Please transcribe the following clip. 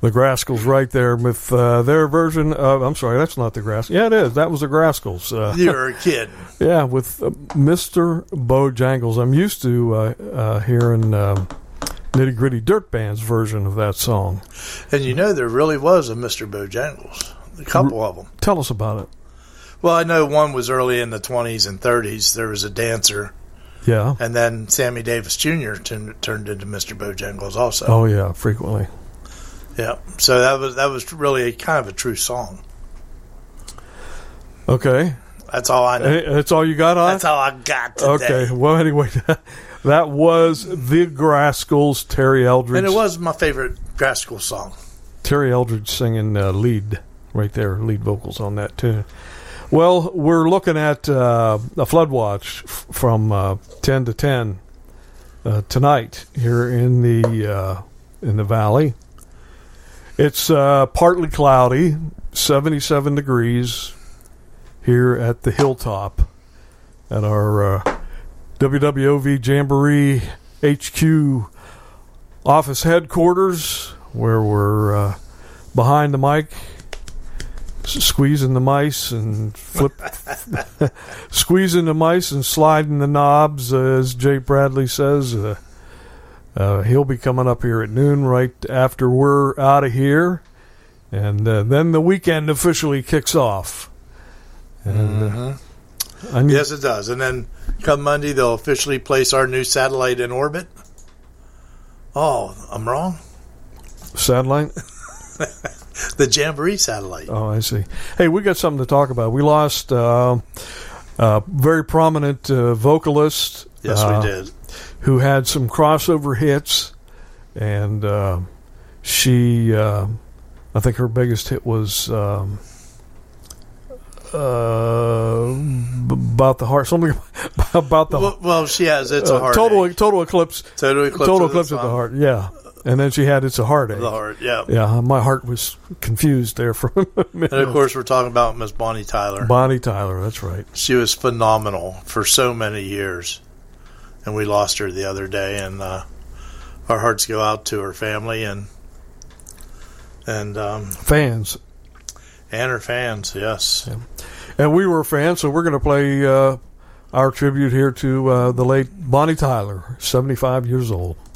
The Grascals right there with their version of, I'm sorry, that's not the Grascals. Yeah, it is. That was the Grascals. You're kidding. Yeah, with Mr. Bojangles. I'm used to hearing Nitty Gritty Dirt Band's version of that song. And there really was a Mr. Bojangles. A couple of them. Tell us about it. Well, I know one was early in the 20s and 30s. There was a dancer. Yeah. And then Sammy Davis Jr. turned into Mr. Bojangles also. Oh, yeah, frequently. Yeah, so that was really kind of a true song. Okay. That's all I know. That's all you got on? That's all I got today. Okay, well, anyway, that was the Grascals, Terry Eldridge. And it was my favorite Grascals song. Terry Eldridge singing lead right there, lead vocals on that tune. Well, we're looking at a flood watch from 10 to 10 tonight here in the valley. It's partly cloudy, 77 degrees here at the hilltop at our WWOV Jamboree HQ office headquarters, where we're behind the mic, squeezing the mice and squeezing the mice and sliding the knobs, as Jay Bradley says. He'll be coming up here at noon right after we're out of here. And then the weekend officially kicks off. And, yes, it does. And then come Monday, they'll officially place our new satellite in orbit. Oh, I'm wrong? Satellite? The Jamboree satellite. Oh, I see. Hey, we got something to talk about. We lost a very prominent vocalist. Yes, we did. Who had some crossover hits, and she, I think her biggest hit was about the heart. Something about the well, she has It's a Heartache. Total eclipse. Total eclipse of the heart. Yeah, and then she had It's a Heartache. The heart. Yeah. Yeah, my heart was confused there for a minute. And of course, we're talking about Miss Bonnie Tyler. Bonnie Tyler, that's right. She was phenomenal for so many years. And we lost her the other day, and our hearts go out to her family and fans, and her fans. Yes, yeah. And we were fans, so we're going to play our tribute here to the late Bonnie Tyler, 75 years old.